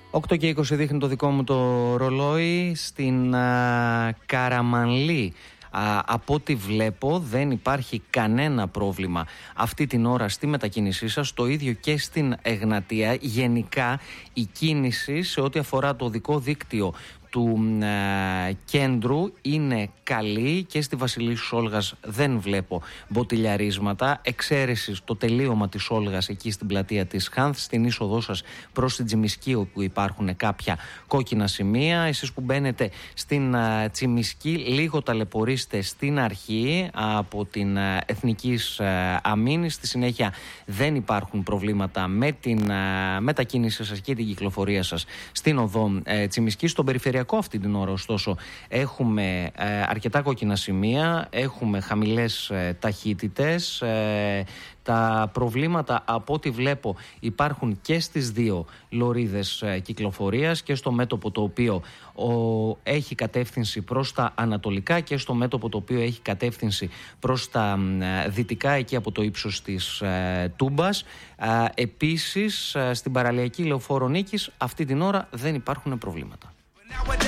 8 και 20 δείχνει το δικό μου το ρολόι. Στην Καραμανλή, από ό,τι βλέπω, δεν υπάρχει κανένα πρόβλημα αυτή την ώρα στη μετακίνησή σας. Το ίδιο και στην Εγνατία. Γενικά η κίνηση σε ό,τι αφορά το οδικό δίκτυο του κέντρου είναι καλή, και στη Βασιλίσσου Όλγας δεν βλέπω μποτιλιαρίσματα. Εξαίρεση το τελείωμα της Όλγας εκεί στην πλατεία της Χάνθ, στην είσοδό σας προς την Τσιμισκή, όπου υπάρχουν κάποια κόκκινα σημεία. Εσείς που μπαίνετε στην Τσιμισκή, λίγο ταλαιπωρήστε στην αρχή από την Εθνικής Αμήνης. Στη συνέχεια δεν υπάρχουν προβλήματα με την μετακίνησή σας και την κυκλοφορία σας στην οδό Τσιμισκή. Στον περιφερειακό αυτή την ώρα, ωστόσο, έχουμε αρκετά κόκκινα σημεία, έχουμε χαμηλές ταχύτητες. Τα προβλήματα, από ό,τι βλέπω, υπάρχουν και στις δύο λωρίδες κυκλοφορίας, και στο μέτωπο το οποίο έχει κατεύθυνση προς τα ανατολικά και στο μέτωπο το οποίο έχει κατεύθυνση προς τα δυτικά, εκεί από το ύψος της Τούμπας. Επίσης, στην παραλιακή Λεωφόρο Νίκης αυτή την ώρα δεν υπάρχουν προβλήματα.